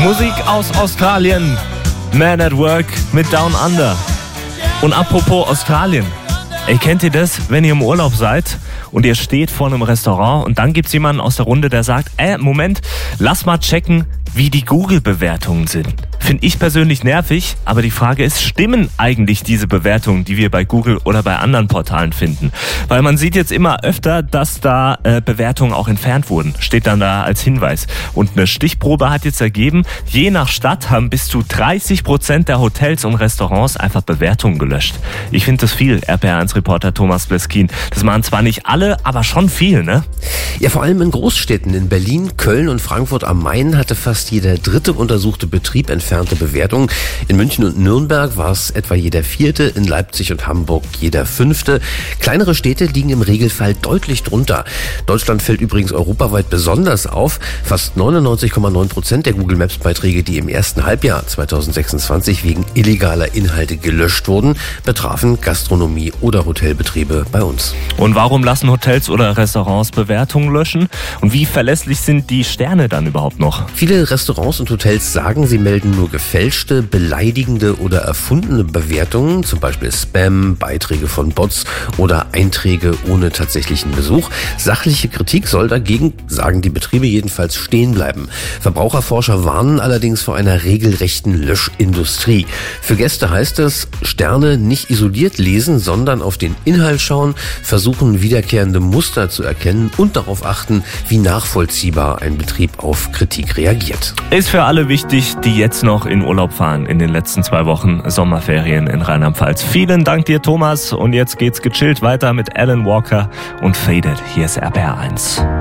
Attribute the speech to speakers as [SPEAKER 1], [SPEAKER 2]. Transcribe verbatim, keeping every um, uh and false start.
[SPEAKER 1] Musik aus Australien. Man at Work mit Down Under. Und apropos Australien. Ey, kennt ihr das, wenn ihr im Urlaub seid und ihr steht vor einem Restaurant und dann gibt's jemanden aus der Runde, der sagt, äh, Moment, lass mal checken, wie die Google-Bewertungen sind. Finde ich persönlich nervig, aber die Frage ist, stimmen eigentlich diese Bewertungen, die wir bei Google oder bei anderen Portalen finden? Weil man sieht jetzt immer öfter, dass da äh, Bewertungen auch entfernt wurden. Steht dann da als Hinweis. Und eine Stichprobe hat jetzt ergeben, je nach Stadt haben bis zu dreißig Prozent der Hotels und Restaurants einfach Bewertungen gelöscht. Ich finde das viel, R P R eins Reporter Thomas Bleskin. Das machen zwar nicht alle, aber schon viel, ne?
[SPEAKER 2] Ja, vor allem in Großstädten. In Berlin, Köln und Frankfurt am Main hatte fast jeder dritte untersuchte Betrieb entfernte Bewertungen. In München und Nürnberg war es etwa jeder vierte, in Leipzig und Hamburg jeder fünfte. Kleinere Städte liegen im Regelfall deutlich drunter. Deutschland fällt übrigens europaweit besonders auf. Fast neunundneunzig Komma neun Prozent der Google Maps Beiträge, die im ersten Halbjahr zweitausendsechsundzwanzig wegen illegaler Inhalte gelöscht wurden, betrafen Gastronomie oder Hotelbetriebe bei uns.
[SPEAKER 1] Und warum lassen Hotels oder Restaurants Bewertungen löschen? Und wie verlässlich sind die Sterne dann überhaupt noch?
[SPEAKER 2] Viele Restaurants und Hotels sagen, sie melden nur gefälschte, beleidigende oder erfundene Bewertungen, zum Beispiel Spam, Beiträge von Bots oder Einträge ohne tatsächlichen Besuch. Sachliche Kritik soll dagegen, sagen die Betriebe jedenfalls, stehen bleiben. Verbraucherforscher warnen allerdings vor einer regelrechten Löschindustrie. Für Gäste heißt es, Sterne nicht isoliert lesen, sondern auf den Inhalt schauen, versuchen wiederkehrende Muster zu erkennen und darauf achten, wie nachvollziehbar ein Betrieb auf Kritik reagiert.
[SPEAKER 1] Ist für alle wichtig, die jetzt noch in Urlaub fahren in den letzten zwei Wochen Sommerferien in Rheinland-Pfalz. Vielen Dank dir, Thomas. Und jetzt geht's gechillt weiter mit Alan Walker und Faded. Hier ist R P R eins.